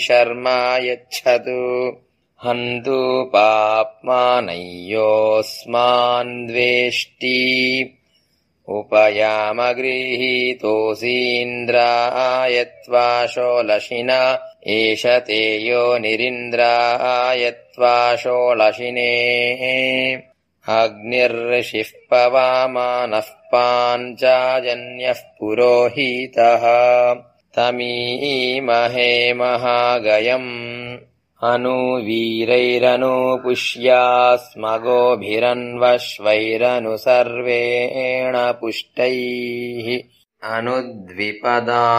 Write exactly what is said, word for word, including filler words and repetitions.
शर्मा यच्छतु हन्तु पाप्मानय्योऽस्मान् द्वेष्टि उपयामगृहीतोऽसीन्द्राय त्वा शोलशिना एष ते योनिरिन्द्राय त्वा शोलशिने अग्निर्षिः पवामानः पाञ्चाजन्यः पुरोहितः तमीमहे महागयम् अनुवीरैरनुपुष्यास्मगोभिरन्वश्वैरनु सर्वेण पुष्टैः अनुद्विपदा